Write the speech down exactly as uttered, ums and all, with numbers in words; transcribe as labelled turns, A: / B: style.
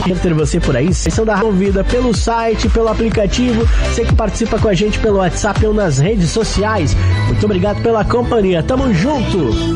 A: ter você por aí. Sessão da Vida pelo site, pelo aplicativo. Você que participa com a gente pelo WhatsApp ou nas redes sociais. Muito obrigado pela companhia. Tamo junto!